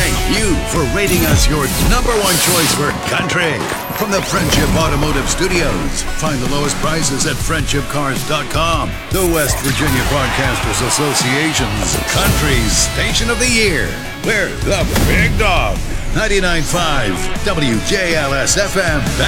thank you for rating us your number one choice for country. From the Friendship Automotive Studios, find the lowest prices at friendshipcars.com. The West Virginia Broadcasters Association's Country Station of the Year. We're the Big Dog. 99.5 WJLS FM